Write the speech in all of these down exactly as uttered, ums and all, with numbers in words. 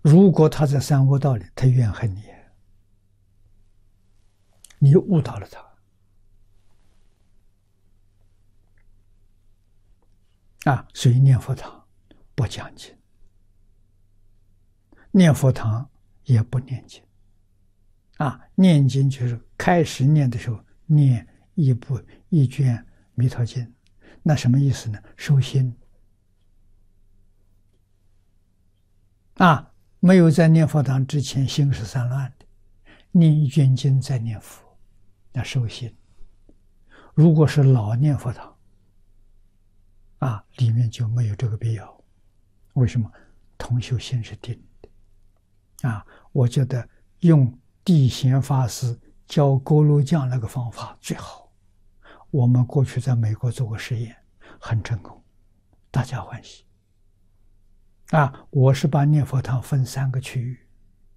如果他在三恶道里，他怨恨你，你误导了他啊。所以念佛堂不讲经，念佛堂也不念经啊。念经就是开始念的时候念一部一卷弥陀经，那什么意思呢？收心啊。没有在念佛堂之前心是散乱的，念一卷经再念佛，那收心。如果是老念佛堂啊，里面就没有这个必要。为什么？同修心是定的啊。我觉得用地贤法师教佝偻降那个方法最好。我们过去在美国做过实验，很成功，大家欢喜啊。我是把念佛堂分三个区域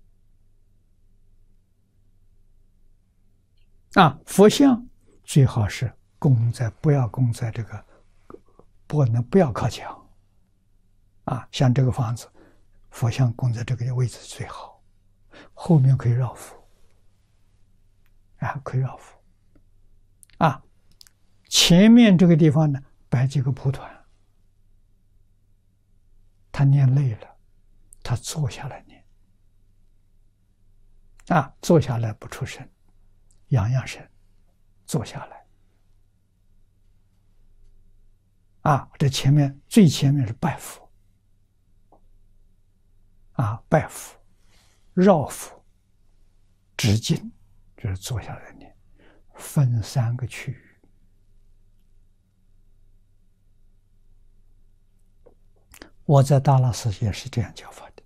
啊。佛像最好是供在，不要供在这个，不能不要靠墙啊。像这个房子，佛像供在这个位置最好，后面可以绕佛啊，可以绕佛啊。前面这个地方呢，摆几个蒲团。他念累了，他坐下来念啊，坐下来不出声，养养神，坐下来啊。这前面最前面是拜佛啊，拜佛、绕佛、止经，就是坐下来念，分三个区域。我在大拉寺也是这样教法的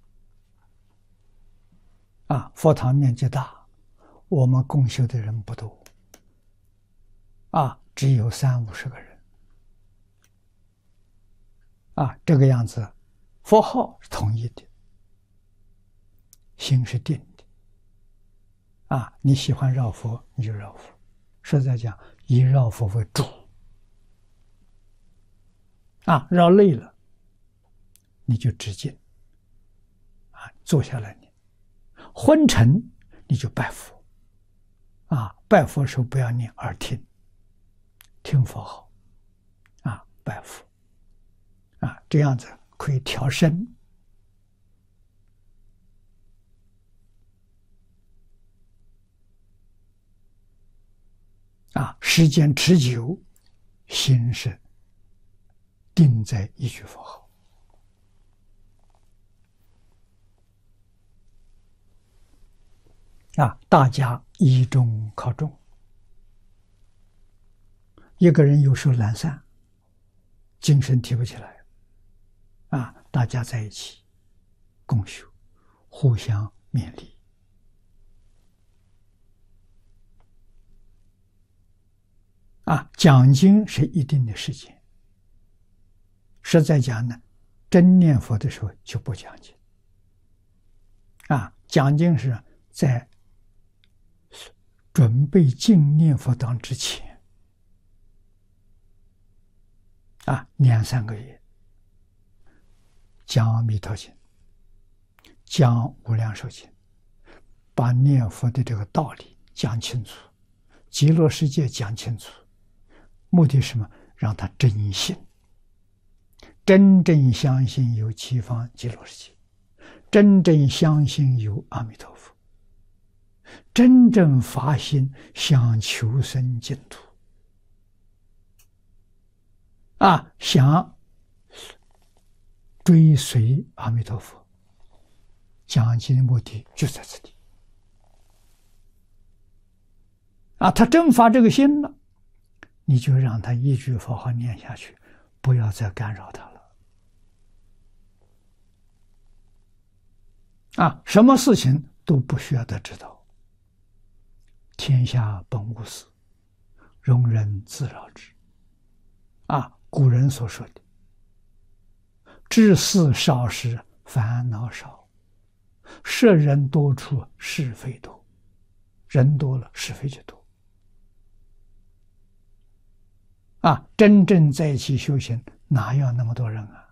啊。佛堂面积大，我们共修的人不多啊，只有三五十个人啊。这个样子，佛号是统一的，心是定的啊。你喜欢绕佛你就绕佛，实在讲以绕佛为主啊。绕累了你就止静啊，坐下来念。昏沉你就拜佛啊，拜佛时候不要念耳听，听佛号啊，拜佛啊，这样子可以调身啊。时间持久，心是定在一句佛号啊。大家依中靠中，一个人有时候懒散，精神提不起来啊，大家在一起共修，互相勉励啊。讲经是一定的时间，实在讲呢，真念佛的时候就不讲经啊。讲经是在准备进念佛堂之前啊，两三个月讲《弥陀经》，讲《无量寿经》，把念佛的这个道理讲清楚，极乐世界讲清楚，目的是什么？让他真信，真正相信有七方极乐世界，真正相信有阿弥陀佛，真正发心想求生净土啊，想追随阿弥陀佛，讲经的目的就在这里啊。他真发这个心了，你就让他一句佛号念下去，不要再干扰他了啊。什么事情都不需要他知道。天下本无事，庸人自扰之啊。古人所说的知事少时烦恼少，摄人多处是非多，人多了是非就多啊。真正在一起修行，哪有那么多人啊？